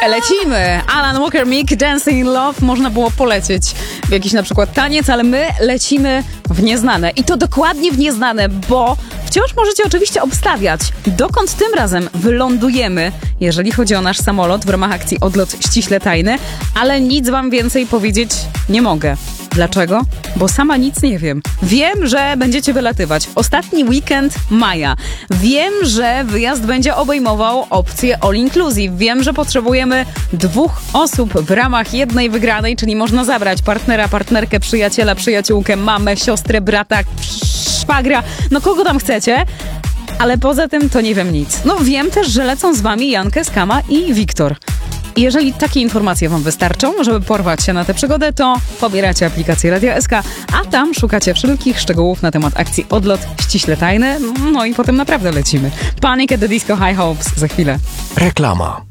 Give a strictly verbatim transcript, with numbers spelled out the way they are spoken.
lecimy! Alan Walker, Meek, Dancing in Love. Można było polecieć w jakiś na przykład taniec, ale my lecimy w nieznane. I to dokładnie w nieznane, bo wciąż możecie oczywiście obstawiać, dokąd tym razem wylądujemy, jeżeli chodzi o nasz samolot w ramach akcji Odlot ściśle tajny, ale nic wam więcej powiedzieć nie mogę. Dlaczego? Bo sama nic nie wiem. Wiem, że będziecie wylatywać. Ostatni weekend maja. Wiem, że wyjazd będzie obejmował opcję all inclusive. Wiem, że potrzebujemy dwóch osób w ramach jednej wygranej, czyli można zabrać partnera, partnerkę, przyjaciela, przyjaciółkę, mamę, siostrę, brata, szwagra, no kogo tam chcecie. Ale poza tym to nie wiem nic. No wiem też, że lecą z wami Jankę, Skama i Wiktor. I jeżeli takie informacje wam wystarczą, żeby porwać się na tę przygodę, to pobieracie aplikację Radio S K, a tam szukacie wszelkich szczegółów na temat akcji Odlot ściśle tajny, no i potem naprawdę lecimy. Panic at the Disco High Hopes za chwilę. Reklama.